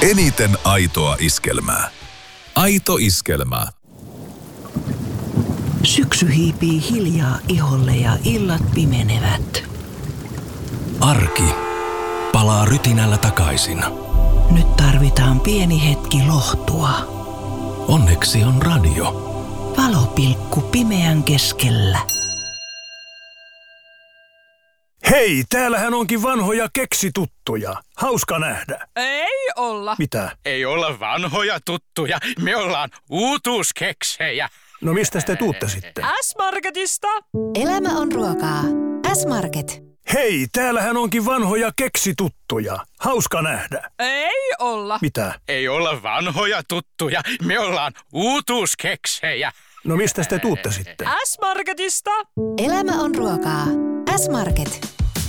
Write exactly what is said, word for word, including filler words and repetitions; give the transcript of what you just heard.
Eniten aitoa iskelmää. Aito iskelmää. Syksy hiipii hiljaa iholle ja illat pimenevät. Arki palaa rytinällä takaisin. Nyt tarvitaan pieni hetki lohtua. Onneksi on radio. Valopilkku pimeän keskellä. Hei, täällähän onkin vanhoja keksituttuja. Hauska nähdä. Ei olla. Mitä? Ei olla vanhoja tuttuja. Me ollaan uutuuskeksejä. No mistä te tuutte sitten? S-Marketista. Elämä on ruokaa. S-Market. Hei, täällähän onkin vanhoja keksituttuja. Hauska nähdä. Ei olla. Mitä? Ei olla vanhoja tuttuja. Me ollaan uutuuskeksejä. No mistä te tuutte sitten? S-Marketista. Elämä on ruokaa. S-Market.